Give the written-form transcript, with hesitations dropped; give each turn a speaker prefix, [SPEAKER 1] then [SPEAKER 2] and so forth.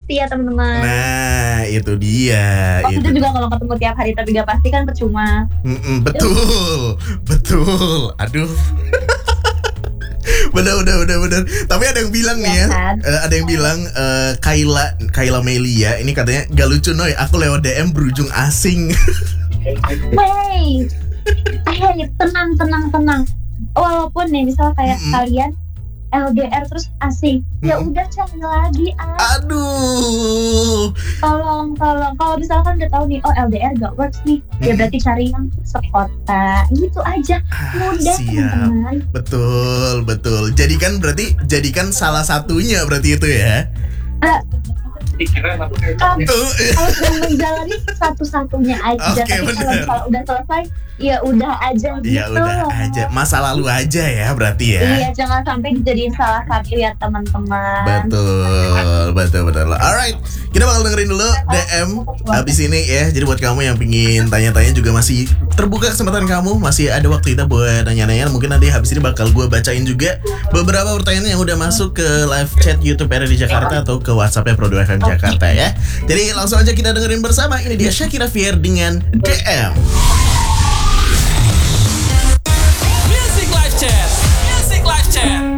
[SPEAKER 1] pasti ya teman-teman.
[SPEAKER 2] Nah, itu dia.
[SPEAKER 1] Waktu itu juga kalau ketemu tiap hari tapi gak pasti kan percuma.
[SPEAKER 2] Betul. Aduh. Bener. Tapi ada yang bilang nih ya, ada yang bilang Kayla Melia ini katanya gak lucu Noy, aku lewat DM berujung asing.
[SPEAKER 1] Wey, tenang. Walaupun nih misal kayak kalian LDR terus asing, ya udah cari lagi.
[SPEAKER 2] Aduh.
[SPEAKER 1] Tolong. Kalau misalkan udah tahu nih, oh LDR gak works nih, ya berarti cari yang sekota. Gitu aja, mudah teman-teman.
[SPEAKER 2] Betul. Jadikan salah satunya berarti itu ya.
[SPEAKER 1] Kalau sudah menjalani satu-satunya aja. Tapi kalau misalnya udah selesai, ya udah aja gitu.
[SPEAKER 2] Ya udah aja, masa lalu aja ya berarti ya.
[SPEAKER 1] Iya, jangan sampai dijadiin salah satu ya teman-teman.
[SPEAKER 2] Betul. Alright, kita bakal dengerin dulu DM habis ini ya. Jadi buat kamu yang pingin tanya-tanya juga masih terbuka kesempatan kamu, masih ada waktu kita buat nanya-nanya. Mungkin nanti habis ini bakal gue bacain juga beberapa pertanyaan yang udah masuk ke live chat YouTube RRI Jakarta atau ke WhatsApp-nya Pro 2 FM Jakarta ya. Jadi langsung aja kita dengerin bersama. Ini dia Shakira Fier dengan DM.
[SPEAKER 3] Music Live Chat.